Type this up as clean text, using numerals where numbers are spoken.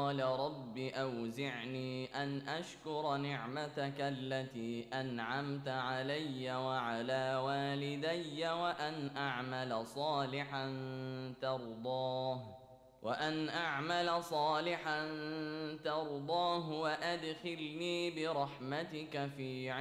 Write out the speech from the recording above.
قال رب أوزعني أن أشكر نعمتك التي أنعمت علي وعلى والدي وأن أعمل صالحا ترضاه وأدخلني برحمتك في